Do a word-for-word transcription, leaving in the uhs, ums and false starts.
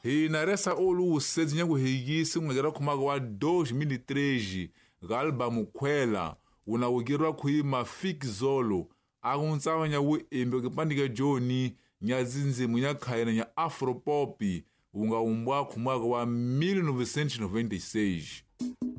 Hi naresa olu usezi nyangu higisi ngegera kumaga wa dois mil e três galba mukwela unawugirwa kuima fik zolo agunzawa nyawu imbe kipandika joni nyazinzi munyakaina nya afropopi unga umbwa kumaga wa mil novecentos e noventa e seis.